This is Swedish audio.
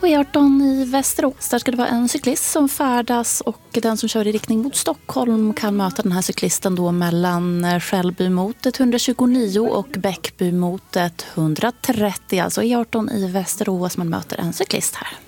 på E18 i Västerås. Där ska det vara en cyklist som färdas och den som kör i riktning mot Stockholm kan möta den här cyklisten då mellan Skällby mot 129 och Bäckby mot 130. Alltså E18 i Västerås, man möter en cyklist här.